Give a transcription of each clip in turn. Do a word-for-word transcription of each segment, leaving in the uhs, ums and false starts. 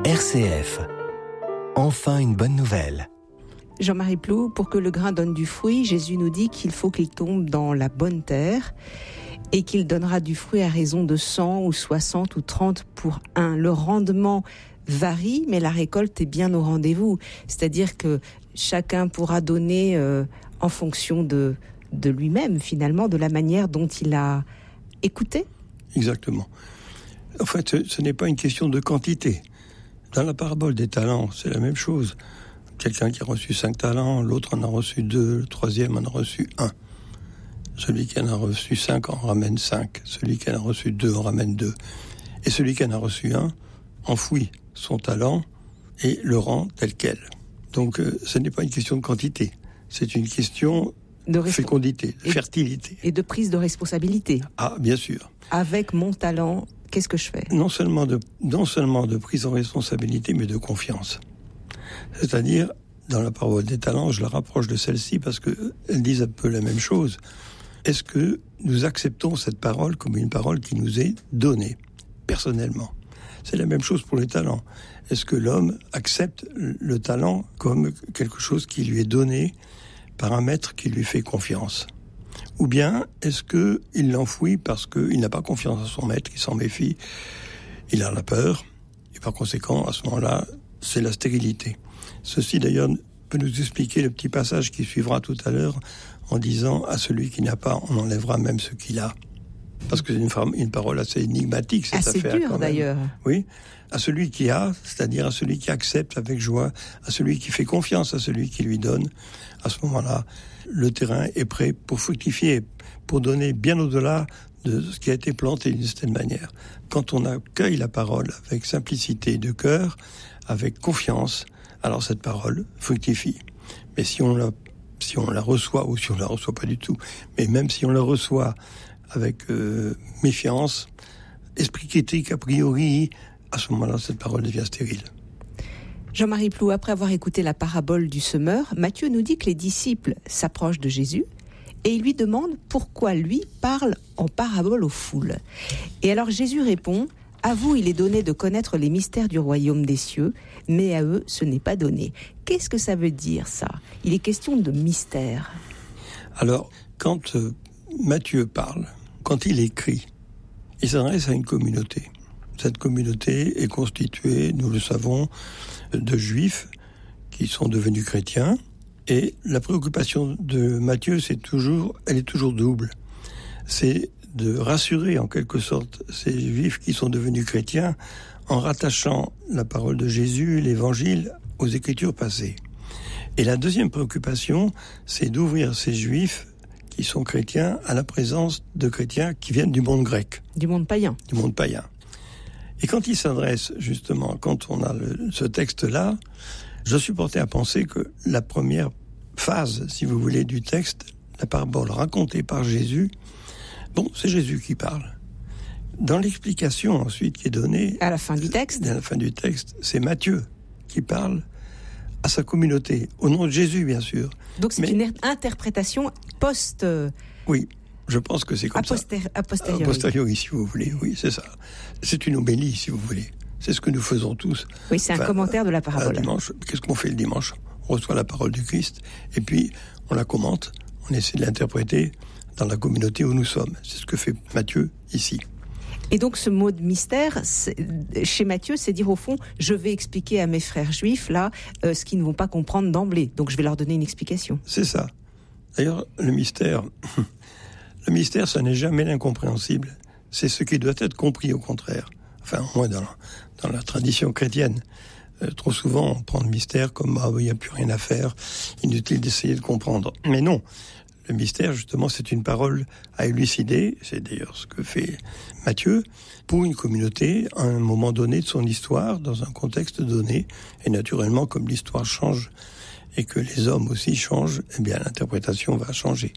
R C F. Enfin une bonne nouvelle. Jean-Marie Plou, pour que le grain donne du fruit, Jésus nous dit qu'il faut qu'il tombe dans la bonne terre et qu'il donnera du fruit à raison de cent ou soixante ou trente pour un. Le rendement varie, mais la récolte est bien au rendez-vous. C'est-à-dire que chacun pourra donner euh, en fonction de, de lui-même, finalement, de la manière dont il a écouté. Exactement. En fait, ce, ce n'est pas une question de quantité. Dans la parabole des talents, c'est la même chose. Quelqu'un qui a reçu cinq talents, l'autre en a reçu deux, le troisième en a reçu un. Celui qui en a reçu cinq en ramène cinq. Celui qui en a reçu deux en ramène deux. Et celui qui en a reçu un enfouit son talent et le rend tel quel. Donc, euh, ce n'est pas une question de quantité. C'est une question de resp- fécondité, de fertilité. Et de prise de responsabilité. Ah, bien sûr. Avec mon talent, qu'est-ce que je fais ? Non seulement de, non seulement de prise en responsabilité, mais de confiance. C'est-à-dire, dans la parole des talents, je la rapproche de celle-ci parce qu'elles disent un peu la même chose. Est-ce que nous acceptons cette parole comme une parole qui nous est donnée, personnellement ? C'est la même chose pour les talents. Est-ce que l'homme accepte le talent comme quelque chose qui lui est donné par un maître qui lui fait confiance ? Ou bien est-ce qu'il l'enfouit parce qu'il n'a pas confiance en son maître, il s'en méfie, il a la peur, et par conséquent, à ce moment-là, c'est la stérilité. Ceci d'ailleurs peut nous expliquer le petit passage qui suivra tout à l'heure en disant « à celui qui n'a pas, on enlèvera même ce qu'il a ». Parce que c'est une, une parole assez énigmatique, cette assez affaire. Assez dur quand même. d'ailleurs. Oui, à celui qui a, c'est-à-dire à celui qui accepte avec joie, à celui qui fait confiance à celui qui lui donne, à ce moment-là, le terrain est prêt pour fructifier, pour donner bien au-delà de ce qui a été planté d'une certaine manière. Quand on accueille la parole avec simplicité de cœur, avec confiance, alors cette parole fructifie. Mais si on la, si on la reçoit, ou si on la reçoit pas du tout, mais même si on la reçoit avec euh, méfiance, esprit critique a priori, à ce moment-là, cette parole devient stérile. Jean-Marie Plou, après avoir écouté la parabole du semeur, Matthieu nous dit que les disciples s'approchent de Jésus et ils lui demandent pourquoi lui parle en parabole aux foules. Et alors Jésus répond « À vous, il est donné de connaître les mystères du royaume des cieux, mais à eux, ce n'est pas donné. » Qu'est-ce que ça veut dire, ça ? Il est question de mystère. Alors, quand euh, Matthieu parle, quand il écrit, il s'adresse à une communauté. Cette communauté est constituée, nous le savons, de juifs qui sont devenus chrétiens. Et la préoccupation de Matthieu, c'est toujours, elle est toujours double. C'est de rassurer en quelque sorte ces juifs qui sont devenus chrétiens en rattachant la parole de Jésus, l'évangile, aux écritures passées. Et la deuxième préoccupation, c'est d'ouvrir ces juifs qui sont chrétiens à la présence de chrétiens qui viennent du monde grec. Du monde païen. Du monde païen. Et quand il s'adresse, justement, quand on a le, ce texte-là, je suis porté à penser que la première phase, si vous voulez, du texte, la parabole racontée par Jésus, bon, c'est Jésus qui parle. Dans l'explication ensuite qui est donnée... À la fin du texte. À la fin du texte, c'est Matthieu qui parle à sa communauté, au nom de Jésus, bien sûr. Donc c'est Mais, une interprétation post... Oui, je pense que c'est comme a poster- ça. A posteriori. A posteriori, si vous voulez, oui, c'est ça. C'est une homélie, si vous voulez. C'est ce que nous faisons tous. Oui, c'est enfin, un commentaire de la parabole. Dimanche, qu'est-ce qu'on fait le dimanche ? On reçoit la parole du Christ, et puis on la commente, on essaie de l'interpréter dans la communauté où nous sommes. C'est ce que fait Matthieu ici. Et donc ce mot de mystère, chez Matthieu, c'est dire au fond, je vais expliquer à mes frères juifs, là, euh, ce qu'ils ne vont pas comprendre d'emblée. Donc je vais leur donner une explication. C'est ça. D'ailleurs, le mystère, le mystère, ça n'est jamais l'incompréhensible. C'est ce qui doit être compris, au contraire. Enfin, au moins dans la, dans la tradition chrétienne. Euh, trop souvent, on prend le mystère comme « ah, il n'y a plus rien à faire, inutile d'essayer de comprendre ». Mais non, le mystère, justement, c'est une parole à élucider, c'est d'ailleurs ce que fait Matthieu, pour une communauté, à un moment donné de son histoire, dans un contexte donné. Et naturellement, comme l'histoire change et que les hommes aussi changent, eh bien l'interprétation va changer.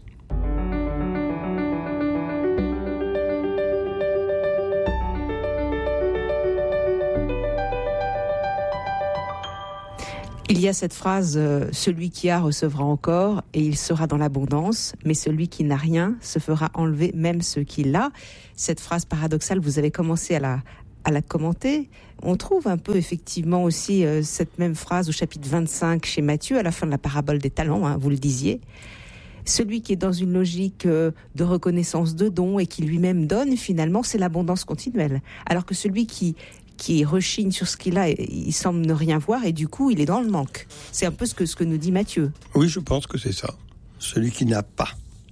Il y a cette phrase euh, « Celui qui a recevra encore et il sera dans l'abondance, mais celui qui n'a rien se fera enlever même ce qu'il a ». Cette phrase paradoxale, vous avez commencé à la, à la commenter, on trouve un peu effectivement aussi euh, cette même phrase au chapitre vingt-cinq chez Matthieu, à la fin de la parabole des talents, hein, vous le disiez. Celui qui est dans une logique euh, de reconnaissance de dons et qui lui-même donne, finalement, c'est l'abondance continuelle. Alors que celui qui, qui rechigne sur ce qu'il a, il semble ne rien voir et du coup, il est dans le manque. C'est un peu ce que, ce que nous dit Matthieu. Oui, je pense que c'est ça. Celui qui n'a pas.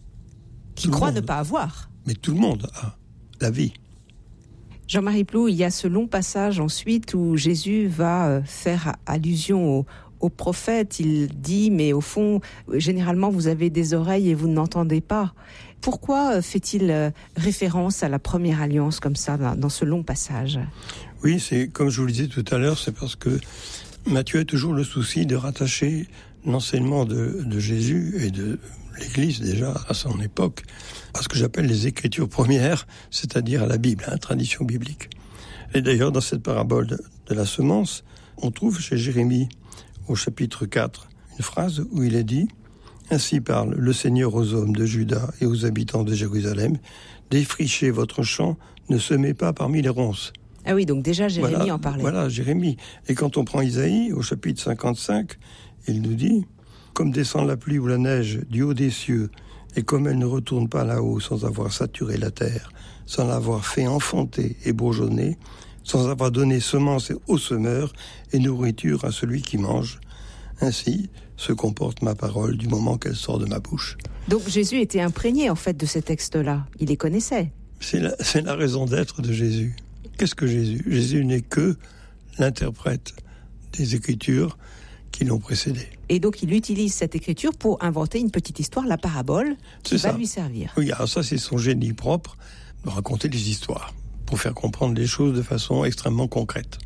Qui croit ne pas avoir. Mais tout le monde a la vie. Jean-Marie Plou, il y a ce long passage ensuite où Jésus va faire allusion au, au prophète. Il dit, mais au fond, généralement, vous avez des oreilles et vous n'entendez pas. Pourquoi fait-il référence à la première alliance comme ça, dans ce long passage ? Oui, c'est comme je vous le disais tout à l'heure, c'est parce que Matthieu a toujours le souci de rattacher l'enseignement de, de Jésus et de l'Église déjà à son époque à ce que j'appelle les Écritures premières, c'est-à-dire à la Bible, à la tradition biblique. Et d'ailleurs, dans cette parabole de, de la semence, on trouve chez Jérémie, au chapitre quatre, une phrase où il est dit « Ainsi parle le Seigneur aux hommes de Juda et aux habitants de Jérusalem, défrichez votre champ, ne semez pas parmi les ronces. » Ah oui, donc déjà Jérémie voilà, en parlait. Voilà, Jérémie. Et quand on prend Isaïe, au chapitre cinquante-cinq, il nous dit « Comme descend la pluie ou la neige du haut des cieux, et comme elle ne retourne pas là-haut sans avoir saturé la terre, sans l'avoir fait enfanter et bourgeonner, sans avoir donné semence au semeur et nourriture à celui qui mange, ainsi se comporte ma parole du moment qu'elle sort de ma bouche. » Donc Jésus était imprégné en fait de ces textes-là, il les connaissait. C'est la, c'est la raison d'être de Jésus. Qu'est-ce que Jésus ? Jésus n'est que l'interprète des Écritures qui l'ont précédé. Et donc il utilise cette écriture pour inventer une petite histoire, la parabole, qui c'est va ça. lui servir. Oui, alors ça c'est son génie propre, de raconter des histoires, pour faire comprendre les choses de façon extrêmement concrète.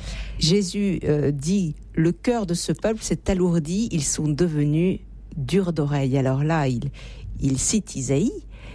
Jésus euh, dit, le cœur de ce peuple s'est alourdi, ils sont devenus durs d'oreille. Alors là, il, il cite Isaïe,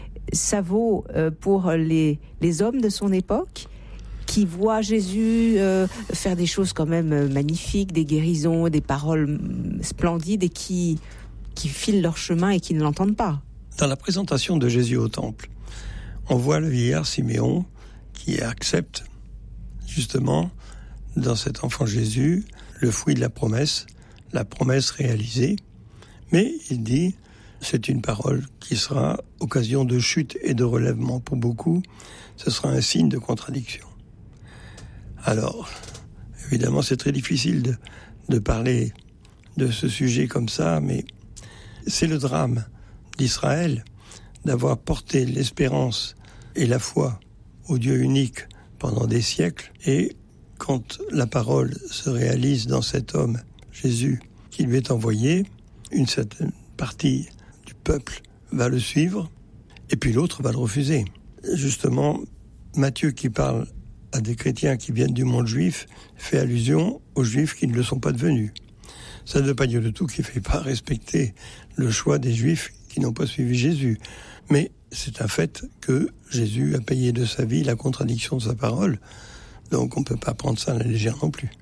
ça vaut euh, pour les, les hommes de son époque, qui voient Jésus euh, faire des choses quand même magnifiques, des guérisons, des paroles splendides et qui, qui filent leur chemin et qui ne l'entendent pas. Dans la présentation de Jésus au temple, on voit le vieillard Siméon qui accepte justement dans cet enfant Jésus le fruit de la promesse, la promesse réalisée. Mais il dit, c'est une parole qui sera occasion de chute et de relèvement pour beaucoup, ce sera un signe de contradiction. Alors, évidemment, c'est très difficile de, de parler de ce sujet comme ça, mais c'est le drame d'Israël d'avoir porté l'espérance et la foi au Dieu unique pendant des siècles. Et quand la parole se réalise dans cet homme, Jésus, qui lui est envoyé, une certaine partie du peuple va le suivre, et puis l'autre va le refuser. Justement, Matthieu qui parle à des chrétiens qui viennent du monde juif, fait allusion aux juifs qui ne le sont pas devenus. Ça ne veut pas dire du tout qu'il ne fait pas respecter le choix des juifs qui n'ont pas suivi Jésus. Mais c'est un fait que Jésus a payé de sa vie la contradiction de sa parole. Donc on ne peut pas prendre ça à la légère non plus.